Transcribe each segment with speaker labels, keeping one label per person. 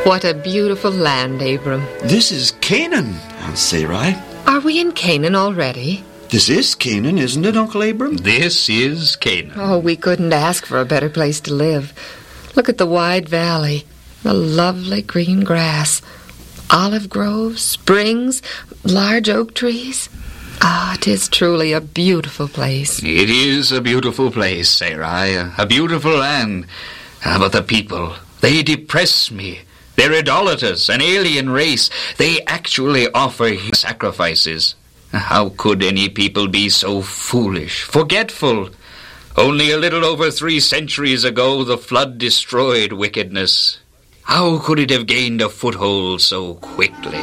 Speaker 1: What a beautiful land, Abram.
Speaker 2: This is Canaan, Aunt Sarai.
Speaker 1: Are we in Canaan already?
Speaker 2: This is Canaan, isn't it, Uncle Abram?
Speaker 3: This is Canaan.
Speaker 1: Oh, we couldn't ask for a better place to live. Look at the wide valley, the lovely green grass, olive groves, springs, large oak trees. Ah, it is truly a beautiful place.
Speaker 3: It is a beautiful place, Sarai, a beautiful land. But the people, they depress me. They're idolaters, an alien race. They actually offer sacrifices. How could any people be so foolish, forgetful? Only a little over 3 centuries ago, the flood destroyed wickedness. How could it have gained a foothold so quickly?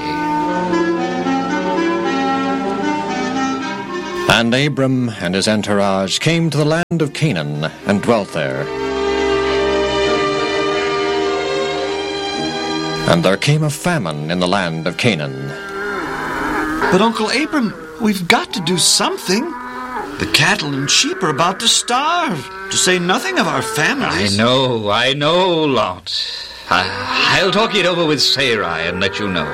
Speaker 4: And Abram and his entourage came to the land of Canaan and dwelt there. And there came a famine in the land of Canaan.
Speaker 2: But Uncle Abram, we've got to do something. The cattle and sheep are about to starve, to say nothing of our families.
Speaker 3: I know, Lot. I'll talk it over with Sarai and let you know.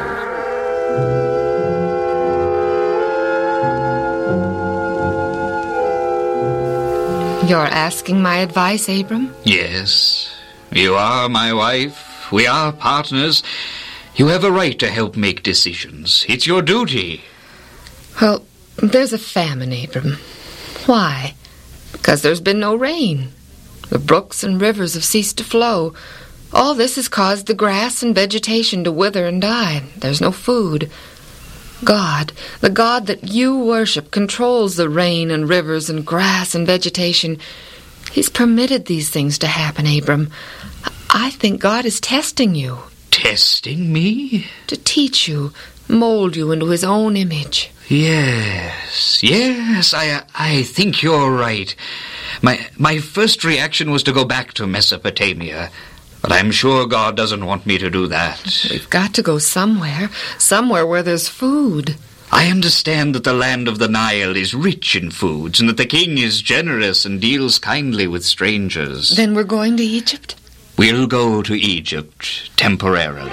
Speaker 1: You're asking my advice, Abram?
Speaker 3: Yes, you are my wife. We are partners. You have a right to help make decisions. It's your duty.
Speaker 1: Well, there's a famine, Abram. Why? Because there's been no rain. The brooks and rivers have ceased to flow. All this has caused the grass and vegetation to wither and die. There's no food. God, the God that you worship, controls the rain and rivers and grass and vegetation. He's permitted these things to happen, Abram. I think God is testing you.
Speaker 3: Testing me?
Speaker 1: To teach you, mold you into his own image.
Speaker 3: Yes, I think you're right. My first reaction was to go back to Mesopotamia, but I'm sure God doesn't want me to do that.
Speaker 1: We've got to go somewhere where there's food.
Speaker 3: I understand that the land of the Nile is rich in foods, and that the king is generous and deals kindly with strangers.
Speaker 1: Then we're going to Egypt?
Speaker 3: We'll go to Egypt temporarily.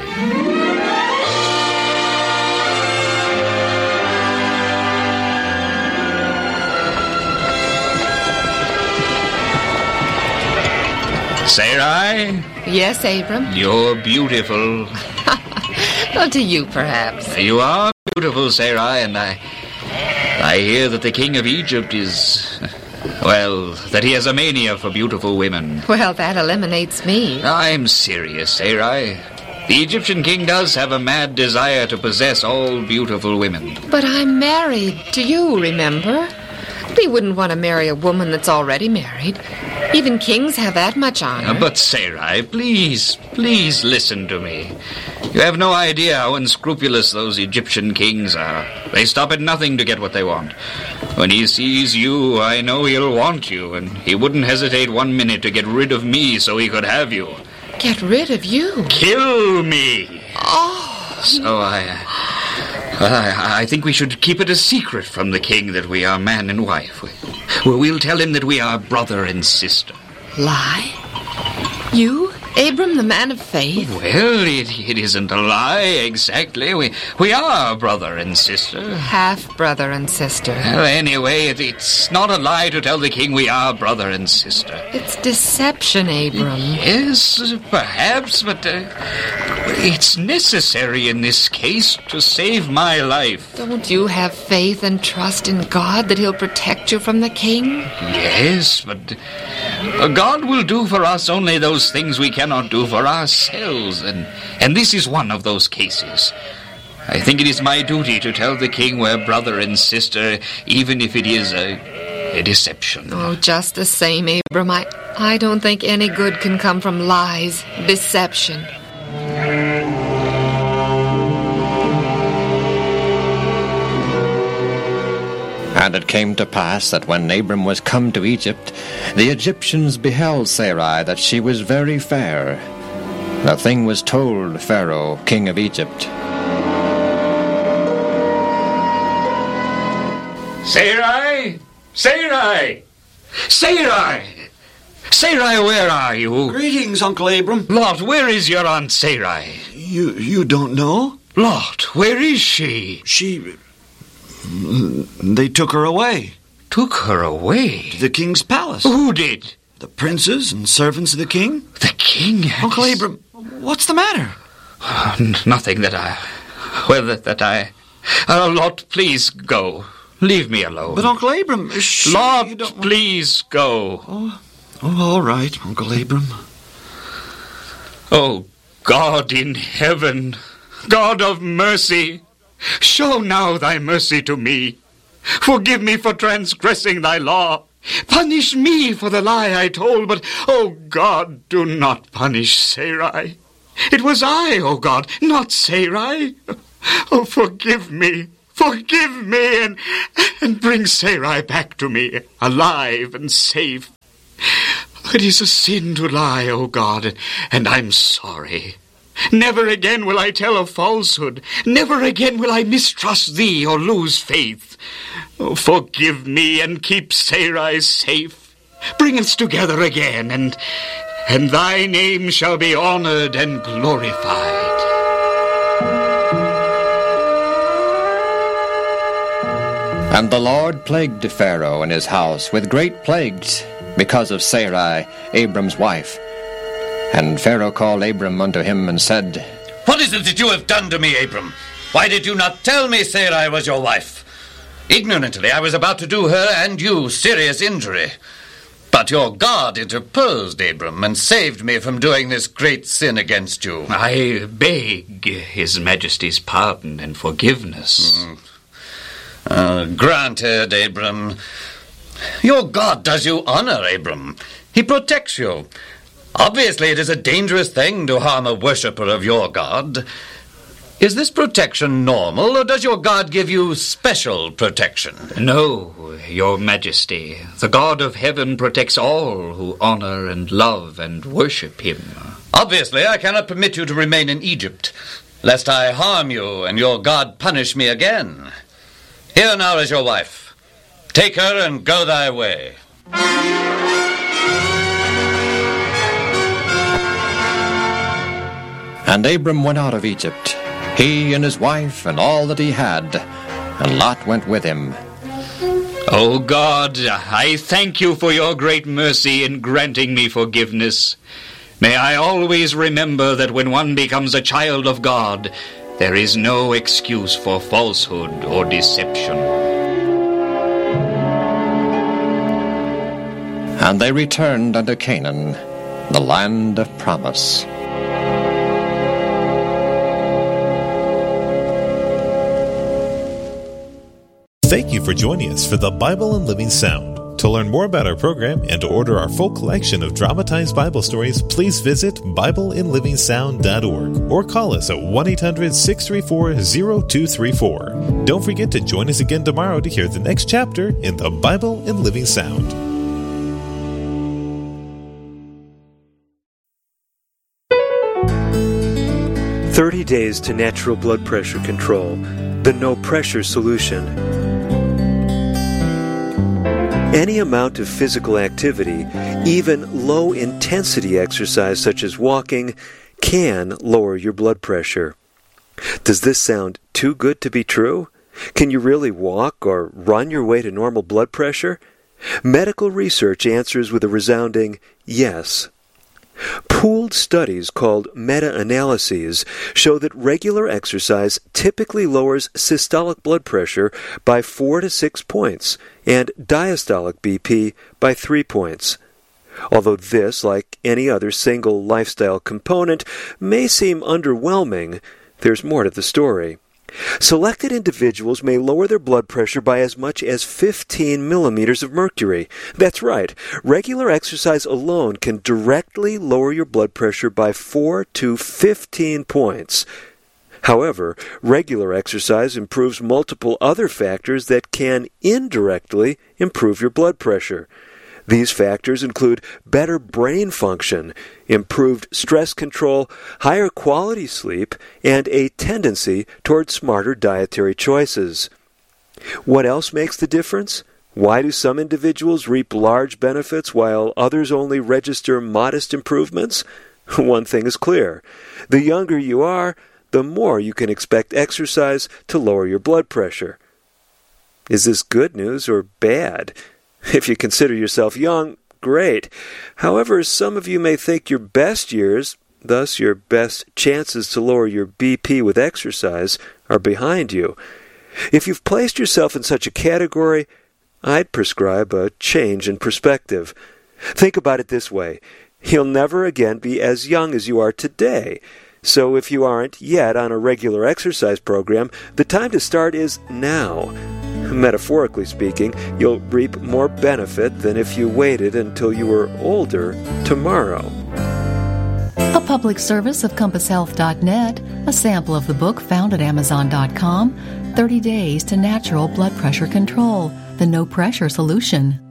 Speaker 3: Sarai?
Speaker 1: Yes, Abram?
Speaker 3: You're beautiful.
Speaker 1: Well, to you, perhaps.
Speaker 3: You are beautiful, Sarai, and I hear that the king of Egypt is... well, that he has a mania for beautiful women.
Speaker 1: Well, that eliminates me.
Speaker 3: I'm serious, Sarai. The Egyptian king does have a mad desire to possess all beautiful women.
Speaker 1: But I'm married to you, remember? He wouldn't want to marry a woman that's already married. Even kings have that much honor.
Speaker 3: But, Sarai, please listen to me. You have no idea how unscrupulous those Egyptian kings are. They stop at nothing to get what they want. When he sees you, I know he'll want you, and he wouldn't hesitate 1 minute to get rid of me so he could have you.
Speaker 1: Get rid of you?
Speaker 3: Kill me!
Speaker 1: Oh!
Speaker 3: So I think we should keep it a secret from the king that we are man and wife. We'll tell him that we are brother and sister.
Speaker 1: Lie? You, Abram, the man of faith?
Speaker 3: Well, it isn't a lie, exactly. We are brother and sister.
Speaker 1: Half-brother and sister.
Speaker 3: Well, anyway, it's not a lie to tell the king we are brother and sister.
Speaker 1: It's deception, Abram.
Speaker 3: Yes, perhaps, but it's necessary in this case to save my life.
Speaker 1: Don't you have faith and trust in God that he'll protect you from the king?
Speaker 3: Yes, but God will do for us only those things we cannot do for ourselves, and this is one of those cases. I think it is my duty to tell the king we're brother and sister, even if it is a deception.
Speaker 1: Oh, just the same, Abram. I don't think any good can come from lies, deception.
Speaker 4: And it came to pass that when Abram was come to Egypt, the Egyptians beheld Sarai that she was very fair. The thing was told Pharaoh, king of Egypt.
Speaker 3: Sarai! Sarai! Sarai! Sarai, where are you?
Speaker 2: Greetings, Uncle Abram.
Speaker 3: Lot, where is your Aunt Sarai?
Speaker 2: You don't know?
Speaker 3: Lord, where is she?
Speaker 2: They took her away.
Speaker 3: Took her away?
Speaker 2: To the king's palace.
Speaker 3: Who did?
Speaker 2: The princes and servants of the king.
Speaker 3: The king?
Speaker 2: Uncle Abram, what's the matter?
Speaker 3: Nothing that I... Lord, please go. Leave me alone.
Speaker 2: But Uncle Abram...
Speaker 3: Lord, please go.
Speaker 2: Oh, all right, Uncle Abram.
Speaker 3: Oh, God in heaven, God of mercy, show now thy mercy to me. Forgive me for transgressing thy law. Punish me for the lie I told, but, oh God, do not punish Sarai. It was I, oh God, not Sarai. Oh, forgive me, and bring Sarai back to me, alive and safe. It is a sin to lie, O God, and I'm sorry. Never again will I tell a falsehood. Never again will I mistrust thee or lose faith. Oh, forgive me and keep Sarai safe. Bring us together again, and thy name shall be honored and glorified.
Speaker 4: And the Lord plagued Pharaoh and his house with great plagues, because of Sarai, Abram's wife. And Pharaoh called Abram unto him and said,
Speaker 5: What is it that you have done to me, Abram? Why did you not tell me Sarai was your wife? Ignorantly I was about to do her and you serious injury. But your God interposed, Abram, and saved me from doing this great sin against you.
Speaker 3: I beg His Majesty's pardon and forgiveness.
Speaker 5: Granted, Abram. Your God does you honor, Abram. He protects you. Obviously, it is a dangerous thing to harm a worshipper of your God. Is this protection normal, or does your God give you special protection?
Speaker 3: No, Your Majesty. The God of heaven protects all who honor and love and worship Him.
Speaker 5: Obviously, I cannot permit you to remain in Egypt, lest I harm you and your God punish me again. Here now is your wife. Take her and go thy way.
Speaker 4: And Abram went out of Egypt, he and his wife and all that he had, and Lot went with him.
Speaker 3: O God, I thank you for your great mercy in granting me forgiveness. May I always remember that when one becomes a child of God, there is no excuse for falsehood or deception.
Speaker 4: And they returned unto Canaan, the land of promise.
Speaker 6: Thank you for joining us for the Bible in Living Sound. To learn more about our program and to order our full collection of dramatized Bible stories, please visit BibleInLivingSound.org or call us at 1-800-634-0234. Don't forget to join us again tomorrow to hear the next chapter in the Bible in Living Sound.
Speaker 7: "30 Days to Natural Blood Pressure Control, the No Pressure Solution." Any amount of physical activity, even low-intensity exercise such as walking, can lower your blood pressure. Does this sound too good to be true? Can you really walk or run your way to normal blood pressure? Medical research answers with a resounding yes. Pooled studies called meta-analyses show that regular exercise typically lowers systolic blood pressure by 4 to 6 points and diastolic BP by 3 points. Although this, like any other single lifestyle component, may seem underwhelming, there's more to the story. Selected individuals may lower their blood pressure by as much as 15 millimeters of mercury. That's right. Regular exercise alone can directly lower your blood pressure by 4 to 15 points. However, regular exercise improves multiple other factors that can indirectly improve your blood pressure. These factors include better brain function, improved stress control, higher quality sleep, and a tendency toward smarter dietary choices. What else makes the difference? Why do some individuals reap large benefits while others only register modest improvements? One thing is clear. The younger you are, the more you can expect exercise to lower your blood pressure. Is this good news or bad? If you consider yourself young, great. However, some of you may think your best years, thus your best chances to lower your BP with exercise, are behind you. If you've placed yourself in such a category, I'd prescribe a change in perspective. Think about it this way. You'll never again be as young as you are today. So if you aren't yet on a regular exercise program, the time to start is now. Metaphorically speaking, you'll reap more benefit than if you waited until you were older tomorrow.
Speaker 8: A public service of CompassHealth.net, a sample of the book found at Amazon.com, 30 Days to Natural Blood Pressure Control, the No Pressure Solution.